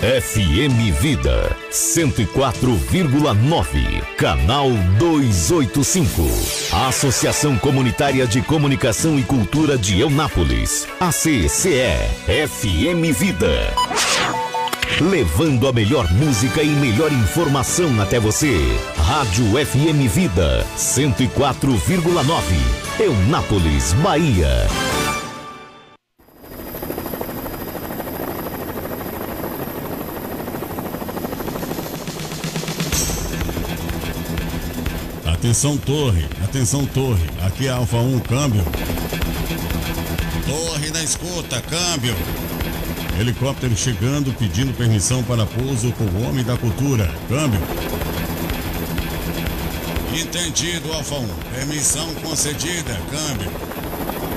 FM Vida 104,9, canal 285. Associação Comunitária de Comunicação e Cultura de Eunápolis, ACCE, FM Vida. Levando a melhor música e melhor informação até você. Rádio FM Vida 104,9, Eunápolis, Bahia. Atenção torre, aqui é Alfa 1, câmbio. Torre na escuta, câmbio. Helicóptero chegando, pedindo permissão para pouso com o homem da cultura, câmbio. Entendido, Alfa 1, permissão concedida, câmbio.